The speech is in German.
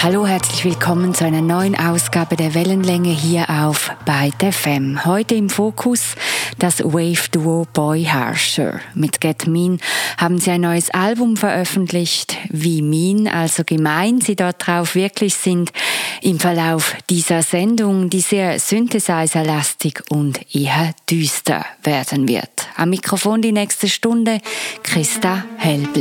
Hallo, herzlich willkommen zu einer neuen Ausgabe der Wellenlänge hier auf Byte FM. Heute im Fokus das Wave-Duo Boy Harsher. Mit Get Mean haben sie ein neues Album veröffentlicht. Wie mean, also gemein sie dort drauf wirklich sind, im Verlauf dieser Sendung, die sehr synthesizer-lastig und eher düster werden wird. Am Mikrofon die nächste Stunde Christa Helbl.